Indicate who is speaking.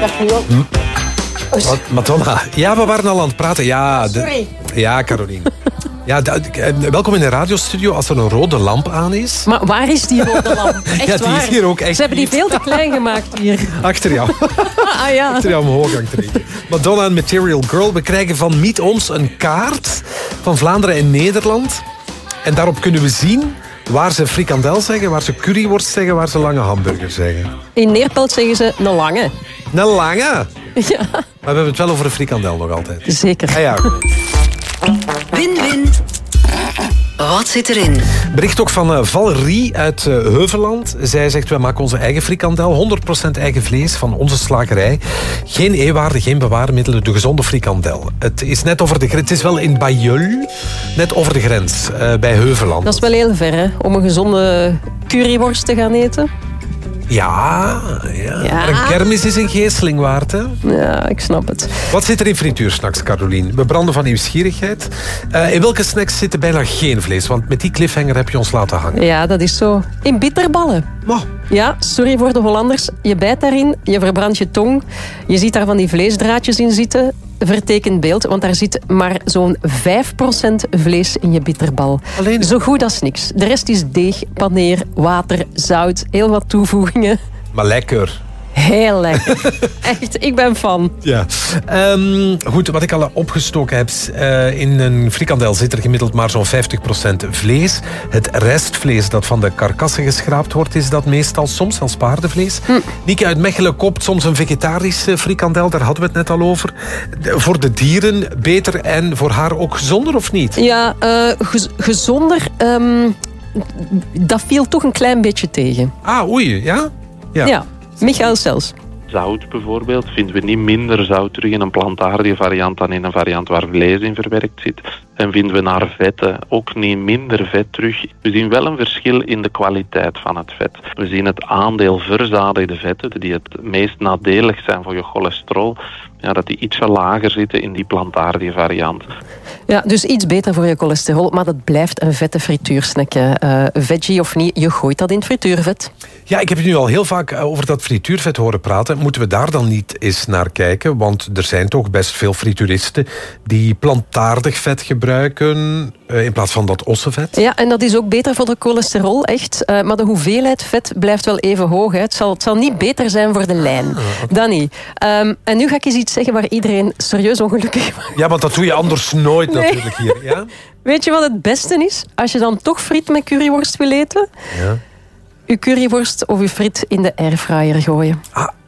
Speaker 1: dacht nu ook.
Speaker 2: Madonna. Ja, we waren al aan het praten. Ja,
Speaker 1: Sorry.
Speaker 2: Ja, Caroline. Ja, welkom in de radiostudio als er een rode lamp aan is.
Speaker 1: Maar waar is die rode lamp? Echt
Speaker 2: Ja, die
Speaker 1: waar?
Speaker 2: is hier ook echt
Speaker 1: Ze hebben die
Speaker 2: niet.
Speaker 1: veel te klein gemaakt hier.
Speaker 2: Achter jou.
Speaker 1: Ah ja.
Speaker 2: Achter jou omhoog hangt er eentje. Madonna en Material Girl. We krijgen van Meet Ons een kaart van Vlaanderen en Nederland. En daarop kunnen we zien waar ze frikandel zeggen, waar ze curryworst zeggen, waar ze lange hamburger zeggen.
Speaker 1: In Neerpelt zeggen ze een lange.
Speaker 2: Een lange?
Speaker 1: Ja.
Speaker 2: Maar we hebben het wel over een frikandel nog altijd.
Speaker 1: Zeker.
Speaker 2: Ah ja.
Speaker 3: Win-win. Wat zit erin?
Speaker 2: Bericht ook van Valerie uit Heuveland. Zij zegt, wij maken onze eigen frikandel. 100% eigen vlees van onze slagerij. Geen E-waarde, geen bewaarmiddelen. De gezonde frikandel. Het is net over de grens. Het is wel in Bailleul. Net over de grens. Bij Heuveland.
Speaker 1: Dat is wel heel ver, hè? Om een gezonde curryworst te gaan eten.
Speaker 2: Ja. Maar een kermis is een geesteling waard, hè?
Speaker 1: Ja, ik snap het.
Speaker 2: Wat zit er in frituursnacks, Caroline? We branden van nieuwsgierigheid. In welke snacks zit er bijna geen vlees? Want met die cliffhanger heb je ons laten hangen.
Speaker 1: Ja, dat is zo. In bitterballen.
Speaker 2: Oh.
Speaker 1: Ja, sorry voor de Hollanders. Je bijt daarin, je verbrandt je tong. Je ziet daar van die vleesdraadjes in zitten. Vertekend beeld, want daar zit maar zo'n 5% vlees in je bitterbal.
Speaker 2: Alleen?
Speaker 1: Zo goed als niks. De rest is deeg, paneer, water, zout, heel wat toevoegingen.
Speaker 2: Maar lekker.
Speaker 1: Heel lekker. Echt, ik ben fan.
Speaker 2: Ja. Goed, wat ik al opgestoken heb. In een frikandel zit er gemiddeld maar zo'n 50% vlees. Het restvlees dat van de karkassen geschraapt wordt, is dat meestal soms zelfs paardenvlees. Nieke uit Mechelen koopt soms een vegetarische frikandel. Daar hadden we het net al over. Voor de dieren beter en voor haar ook gezonder of niet?
Speaker 1: Ja, gezonder. Dat viel toch een klein beetje tegen.
Speaker 2: Ah, oei, ja?
Speaker 1: Ja, Michael zelfs.
Speaker 4: Zout bijvoorbeeld vinden we niet minder zout terug in een plantaardige variant dan in een variant waar vlees in verwerkt zit. En vinden we naar vetten ook niet minder vet terug. We zien wel een verschil in de kwaliteit van het vet. We zien het aandeel verzadigde vetten, die het meest nadelig zijn voor je cholesterol, ja, dat die ietsje lager zitten in die plantaardige variant.
Speaker 1: Ja, dus iets beter voor je cholesterol, maar dat blijft een vette frituursnack. Veggie of niet, je gooit dat in het frituurvet.
Speaker 2: Ja, ik heb je nu al heel vaak over dat frituurvet horen praten. Moeten we daar dan niet eens naar kijken? Want er zijn toch best veel frituuristen die plantaardig vet gebruiken in plaats van dat ossenvet.
Speaker 1: Ja, en dat is ook beter voor de cholesterol, echt. Maar de hoeveelheid vet blijft wel even hoog. Hè. Het zal niet beter zijn voor de lijn. Okay. Dat niet. En nu ga ik eens iets zeggen waar iedereen serieus ongelukkig wordt.
Speaker 2: Ja, want dat doe je anders nooit natuurlijk hier. Ja?
Speaker 1: Weet je wat het beste is? Als je dan toch friet met curryworst wil eten,
Speaker 2: ja.
Speaker 1: Je curryworst of je friet in de airfryer gooien.
Speaker 2: Ah,